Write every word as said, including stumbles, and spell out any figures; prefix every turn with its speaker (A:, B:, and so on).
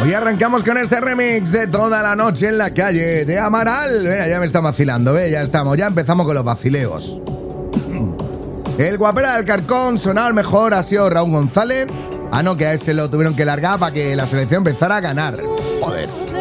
A: Hoy arrancamos con este remix de Toda la noche en la calle de Amaral. Mira, ya me está vacilando, ¿ve? Ya estamos, ya empezamos con los vacileos. El guapera del Carcón sonaba el mejor, ha sido Raúl González. Ah, no, que a ese lo tuvieron que largar para que la selección empezara a ganar. Joder.